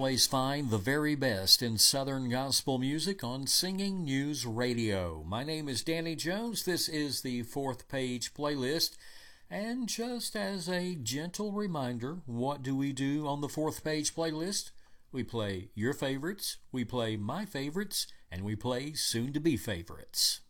always find the very best in Southern gospel music on Singing News Radio. My name is Danny Jones. This is the Fourth Page Playlist. And just as a gentle reminder, what do we do on the Fourth Page Playlist? We play your favorites, we play my favorites, and we play soon-to-be favorites.